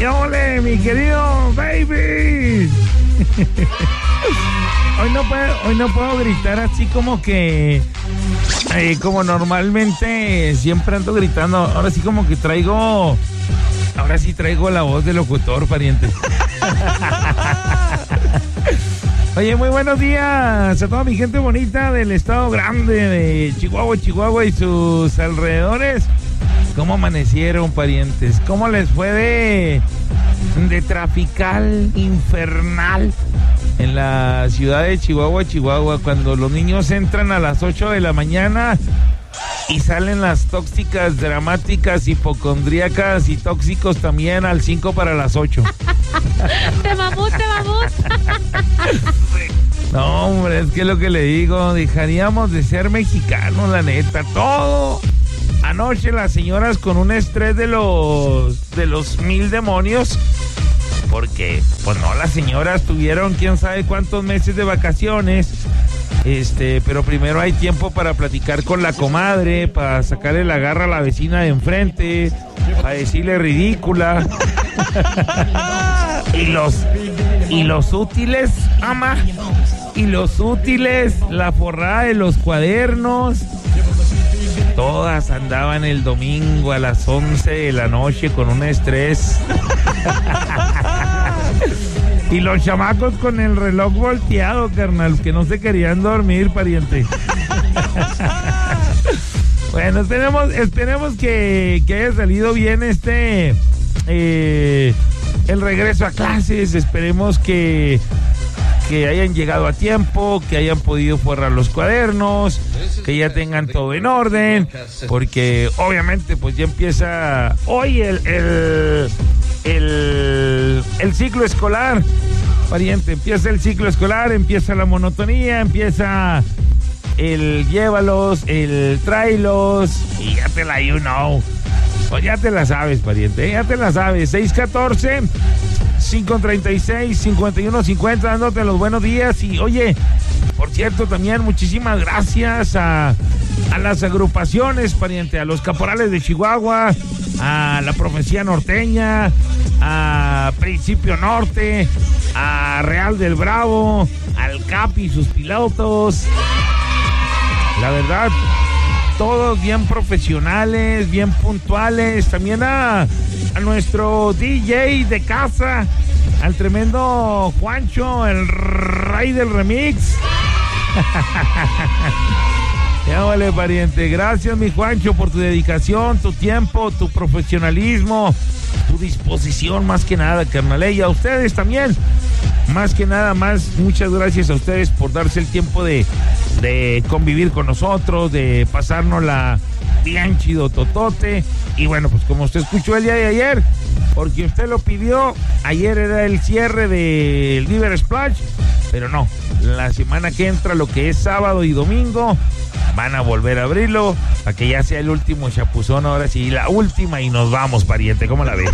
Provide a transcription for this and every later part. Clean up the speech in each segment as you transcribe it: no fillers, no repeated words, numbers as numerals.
¡Ole, mi querido baby! Hoy no puedo gritar así como que... como normalmente siempre ando gritando. Ahora sí como que traigo... Ahora sí traigo la voz de locutor, pariente. Oye, muy buenos días a toda mi gente bonita del estado grande de Chihuahua y sus alrededores. ¿Cómo amanecieron, parientes? ¿Cómo les fue de trafical infernal en la ciudad de Chihuahua, cuando los niños entran a las 8 de la mañana y salen las tóxicas, dramáticas, hipocondríacas y tóxicos también al 5 para las 8? Te mamut. No, hombre, es que lo que le digo, dejaríamos de ser mexicanos, la neta, todo. Anoche las señoras con un estrés de los 1000 demonios, porque, pues no, las señoras tuvieron quién sabe cuántos meses de vacaciones, pero primero hay tiempo para platicar con la comadre, para sacarle la garra a la vecina de enfrente, para decirle ridícula. Y los útiles, ama, y los útiles, la forrada de los cuadernos. Todas andaban el domingo a las 11 de la noche con un estrés. Y los chamacos con el reloj volteado, carnal, que no se querían dormir, pariente. Bueno, esperemos que haya salido bien el regreso a clases. Esperemos que hayan llegado a tiempo, que hayan podido forrar los cuadernos, que ya tengan todo en orden, porque obviamente pues ya empieza hoy el ciclo escolar, pariente. Empieza el ciclo escolar, empieza la monotonía, empieza el llévalos, el tráelos, y ya te la pues ya te la sabes, pariente, ya te la sabes. 614-536-5150, dándote los buenos días. Y oye, por cierto, también muchísimas gracias a las agrupaciones, pariente, a los caporales de Chihuahua, a la Profecía Norteña, a Principio Norte, a Real del Bravo, al Capi y sus pilotos. La verdad, todos bien profesionales, bien puntuales. También a nuestro DJ de casa, al tremendo Juancho, el rey del remix. Ya vale, pariente. Gracias, mi Juancho, por tu dedicación, tu tiempo, tu profesionalismo, tu disposición, más que nada, carnal. Y a ustedes también, más que nada, muchas gracias a ustedes por darse el tiempo de convivir con nosotros, de pasárnosla bien chido totote. Y bueno, pues como usted escuchó el día de ayer, porque usted lo pidió, ayer era el cierre del River Splash, pero no, la semana que entra, lo que es sábado y domingo, van a volver a abrirlo para que ya sea el último chapuzón, ahora sí, la última, y nos vamos, pariente. ¿Cómo la ven?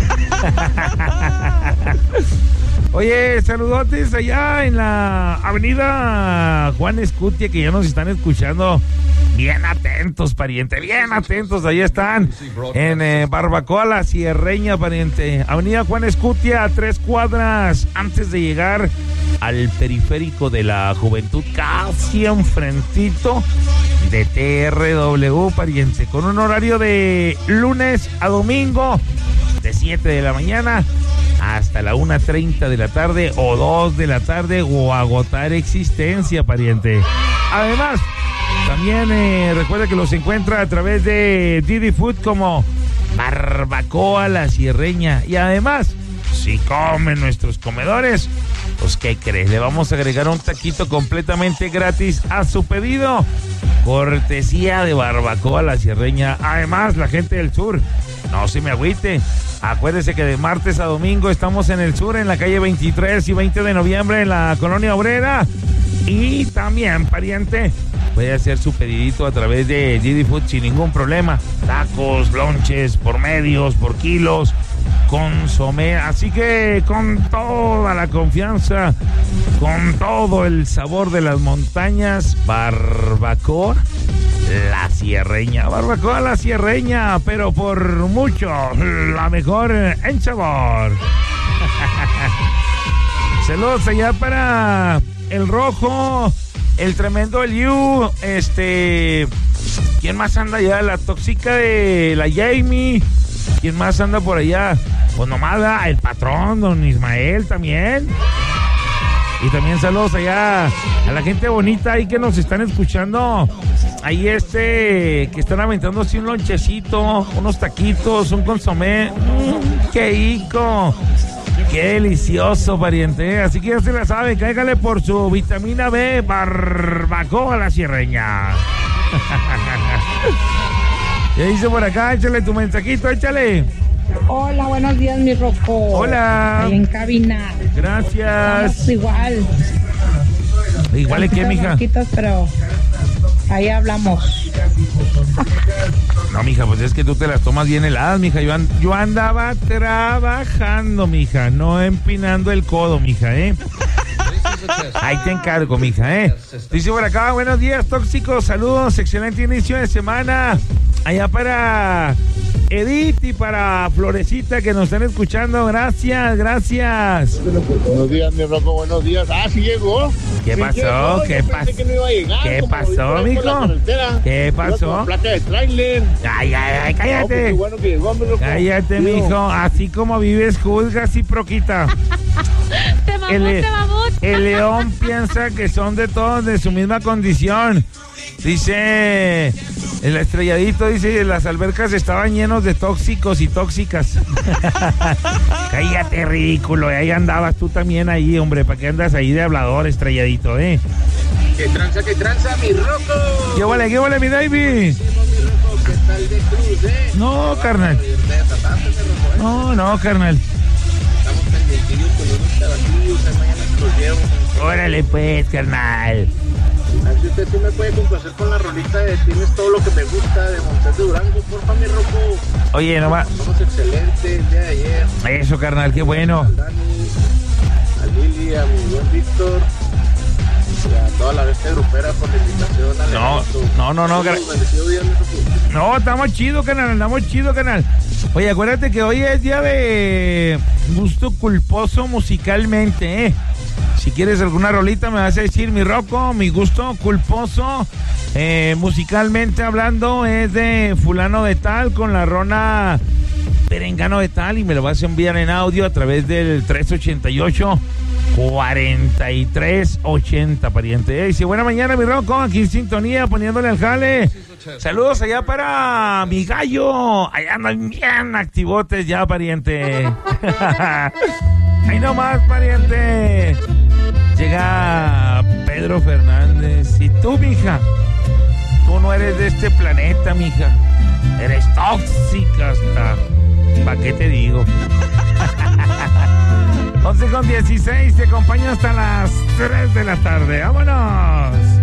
Oye, saludotes allá en la avenida Juan Escutia, que ya nos están escuchando. Bien atentos, pariente, bien atentos. Ahí están en Barbacoa La Sierreña, pariente. Avenida Juan Escutia, a 3 cuadras antes de llegar al periférico de la Juventud, casi enfrentito de TRW, pariente, con un horario de lunes a domingo, de 7 de la mañana hasta la 1:30 de la tarde o 2 de la tarde, o agotar existencia, pariente. Además, también recuerda que los encuentra a través de Didi Food como Barbacoa La Sierreña. Y además, si comen nuestros comedores, pues ¿qué crees? Le vamos a agregar un taquito completamente gratis a su pedido, cortesía de Barbacoa La Sierreña. Además, la gente del sur, no se me agüite. Acuérdese que de martes a domingo estamos en el sur, en la calle 23 y 20 de noviembre, en la Colonia Obrera. Y también, pariente, puede hacer su pedidito a través de Didi Food sin ningún problema. Tacos, lonches, por medios, por kilos, consomé. Así que con toda la confianza, con todo el sabor de las montañas, Barbacoa La Sierreña, barbacoa La Sierreña, pero por mucho la mejor en sabor. Saludos allá para el Rojo, el tremendo Eliu, ¿quién más anda allá? La tóxica de la Jamie. ¿Quién más anda por allá? Pues nomás el patrón, don Ismael también. Y también saludos allá a la gente bonita ahí que nos están escuchando. Ahí que están aventando así un lonchecito, unos taquitos, un consomé. ¡Qué rico! ¡Qué delicioso, pariente! Así que ya se la sabe, cáigale por su vitamina B, barbacoa La Sierreña. ¿Qué dice por acá? Échale tu mensajito, échale. Hola, buenos días, mi Rocco. Hola. Ahí en cabina. Gracias. Estamos igual. ¿Igual de qué, mija? Poquitos, pero ahí hablamos. No, mija, pues es que tú te las tomas bien heladas, mija. Yo andaba trabajando, mija, no empinando el codo, mija, ¿eh? Ahí te encargo, mija, ¿eh? Dice por acá, buenos días, tóxicos, saludos, excelente inicio de semana. Allá para Edith y para Florecita que nos están escuchando, gracias. Buenos días, mi Rocco, buenos días. Sí llegó. ¿Qué pasó? ¿Qué pasó? ¿Qué pasó, mijo? ¿Qué pasó? Placa de tráiler. Ay, cállate. Qué bueno que llegó, mi Rocco. Cállate, mijo. Así como vives, juzgas y proquita. Te mamut. El león piensa que son de todos de su misma condición. Dice el estrelladito, dice, las albercas estaban llenos de tóxicos y tóxicas. Cállate, ridículo. Ahí andabas tú también ahí, hombre. ¿Para qué andas ahí de hablador, estrelladito, ¿Qué tranza, mi Rocco? ¿Qué vale, mi David? ¿Qué tal de cruz, No, carnal. No, carnal. Estamos pendientillos con unos tabaquillos, mañana se los llevo. Órale, pues, carnal. Así usted sí me puede complacer con la rolita de Tienes todo lo que me gusta de Montes de Durango, porfa, mi Rocco. Oye, nomás. Somos excelentes el día de ayer. Eso, carnal, qué bueno. A Dani, a Lili, a mi buen Víctor y a toda la bestia grupera por la invitación. No, Bendecido día, mi Rocco. No, estamos chido, canal. Oye, acuérdate que hoy es día de gusto culposo musicalmente, ¿eh? Si quieres alguna rolita me vas a decir, mi Rocco, mi gusto culposo, musicalmente hablando, es de fulano de tal con la rona perengano de tal, y me lo vas a enviar en audio a través del 388-4380, pariente. Dice, buena mañana, mi Rocco, aquí en sintonía, poniéndole al jale. Saludos allá para mi gallo. Allá andan bien activotes ya, pariente. Ahí nomás, pariente. Llega Pedro Fernández. Y tú, mija, tú no eres de este planeta, mija. Eres tóxica hasta. ¿Para qué te digo? 11:16, te acompaño hasta las 3 de la tarde. ¡Vámonos!